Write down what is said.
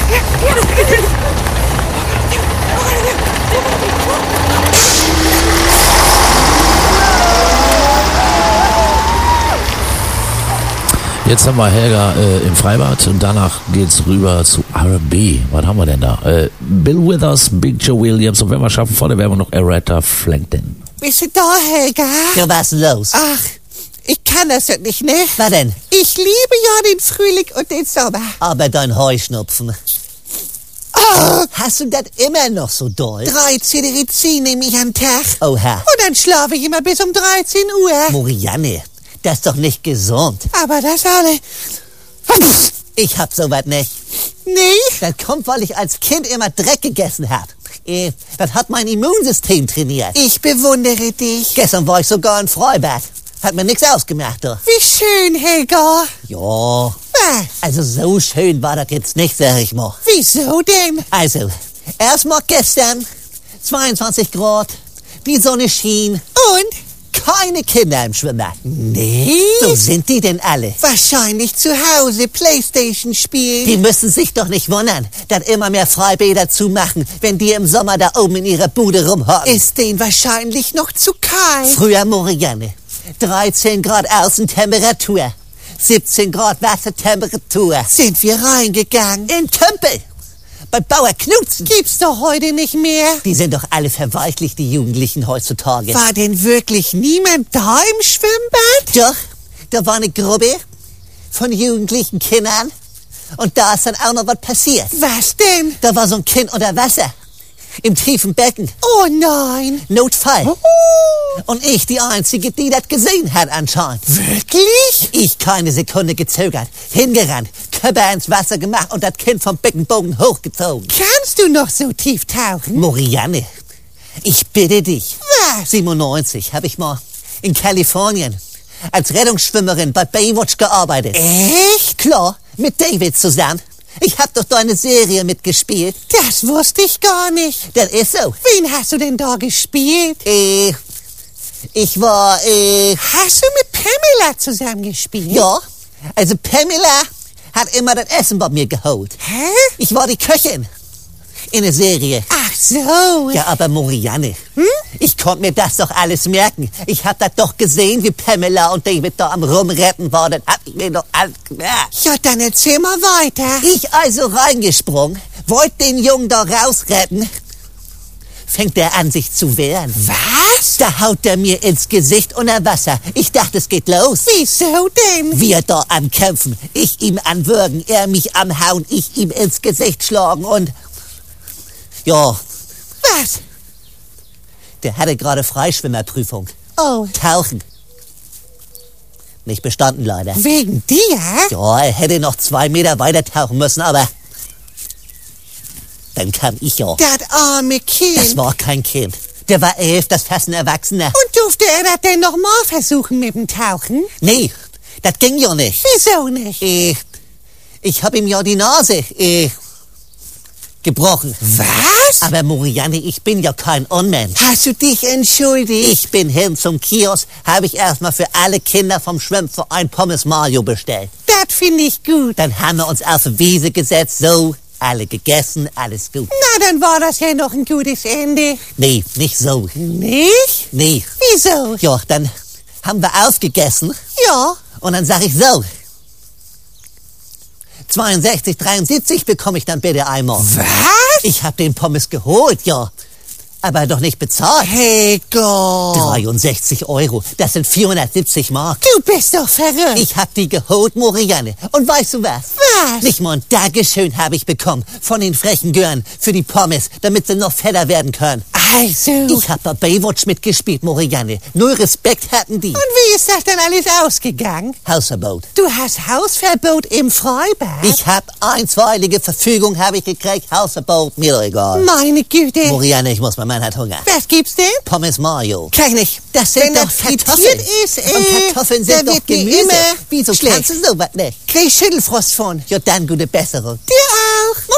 Jetzt haben wir Helga im Freibad und danach geht's rüber zu R&B. Was haben wir denn da? Bill Withers, Big Joe Williams und wenn wir schaffen, vorne werden wir noch Aretha Franklin. Bist du da, Helga? Ja, was ist los? Ach, ich kann das ja nicht, ne? Was denn? Ich liebe ja den Frühling und den Sommer. Aber dein Heuschnupfen. Oh, Hast du das immer noch so doll? 13 Rizin nehme ich am Tag. Oha. Und dann schlafe ich immer bis um 13 Uhr. Morianne, das ist doch nicht gesund. Aber das alle... Ich hab sowas nicht. Nee? Das kommt, weil ich als Kind immer Dreck gegessen hab. Das hat mein Immunsystem trainiert. Ich bewundere dich. Gestern war ich sogar im Freibad. Hat mir nichts ausgemacht, doch. Wie schön, Helga. Ja, Was? also so schön war das jetzt nicht, sag ich mal. Wieso denn? Also, erstmal gestern, 22 Grad, die Sonne schien, Und? keine Kinder im Schwimmbad. Nee? Wo sind die denn alle? Wahrscheinlich zu Hause Playstation spielen. Die müssen sich doch nicht wundern, dass immer mehr Freibäder zumachen, wenn die im Sommer da oben in ihrer Bude rumhocken. Ist denen wahrscheinlich noch zu kalt. Früher Morianne, 13 Grad Außentemperatur, 17 Grad Wassertemperatur. Sind wir reingegangen? In Tümpel, bei Bauer Knutzen. Gibt's doch heute nicht mehr. Die sind doch alle verweichlicht, die Jugendlichen heutzutage. War denn wirklich niemand da im Schwimmbad? Doch, da war eine Gruppe von jugendlichen Kindern und da ist dann auch noch was passiert. Was denn? Da war so ein Kind unter Wasser, im tiefen Becken, Oh nein. Notfall. Oh, Und ich, die Einzige, die das gesehen hat anscheinend. wirklich? Ich keine Sekunde gezögert, hingerannt, Körper ins Wasser gemacht und das Kind vom Beckenboden hochgezogen. Kannst du noch so tief tauchen? Morianne, ich bitte dich. Was? 97 habe ich mal in Kalifornien als Rettungsschwimmerin bei Baywatch gearbeitet. Echt? Klar, mit David zusammen. Ich hab doch deine Serie mitgespielt. Das wusste ich gar nicht. Das ist so. Wen hast du denn da gespielt? Ich war, Hast du mit Pamela zusammengespielt? ja, also Pamela hat immer das Essen bei mir geholt. Hä? Ich war die Köchin in der Serie. Ach so. Ja, aber Morianne, ich konnte mir das doch alles merken. Ich hab das doch gesehen, wie Pamela und David da am Rumretten waren. Das hab ich mir doch alles gemerkt. Ja, dann erzähl mal weiter. Ich also reingesprungen, wollte den Jungen da rausretten. Fängt er an, sich zu wehren. Was? Da haut er mir ins Gesicht unter Wasser. Ich dachte, es geht los. Wieso denn? Wir da am Kämpfen, ich ihm anwürgen, er mich am Hauen, ich ihm ins Gesicht schlagen und... Ja, Was? der hatte gerade Freischwimmerprüfung. Oh, Tauchen. Nicht bestanden leider. wegen dir? Ja, er hätte noch 2 Meter weiter tauchen müssen, aber... Dann kam ich ja. Das arme Kind. Das war kein Kind. Der war 11, das fast ein Erwachsener. Und durfte er das denn noch mal versuchen mit dem Tauchen? Nee, das ging ja nicht. Wieso nicht? Ich hab ihm ja die Nase, gebrochen. Was? Aber Morianne, ich bin ja kein Unmensch. Hast du dich entschuldigt? Ich bin hin zum Kiosk, habe ich erstmal für alle Kinder vom Schwimmverein Pommes Mayo bestellt. Das finde ich gut. Dann haben wir uns auf die Wiese gesetzt, so, alle gegessen, alles gut. Na, dann war das ja noch ein gutes Ende. Nee, nicht so. Nicht? Nee. Wieso? Ja, dann haben wir aufgegessen Ja. und dann sag ich so. 62, 73 bekomme ich dann bitte einmal. Was? Ich hab den Pommes geholt, ja. Aber doch nicht bezahlt. Helga. 63 Euro, das sind 470 Mark. Du bist doch verrückt. Ich hab die geholt, Morianne. Und weißt du was? Was? Nicht mal ein Dankeschön habe ich bekommen von den frechen Gören für die Pommes, damit sie noch fetter werden können. Also. Ich hab bei Baywatch mitgespielt, Morianne. Null Respekt hatten die. Und wie ist das denn alles ausgegangen? Hausverbot. Du hast Hausverbot im Freibad? Ich hab einstweilige Verfügung habe ich gekriegt. Hausverbot, mir doch egal. Meine Güte. Morianne, ich muss, mein Mann hat Hunger. Was gibt's denn? Pommes Mayo. Kann ich nicht. Das sind Wenn doch das frittiert Kartoffeln. ist, Und Kartoffeln da sind doch wird mir Gemüse. immer Wieso schlecht. kannst du sowas nicht? Krieg Schüttelfrost von. Ja, dann gute Besserung. Dir auch.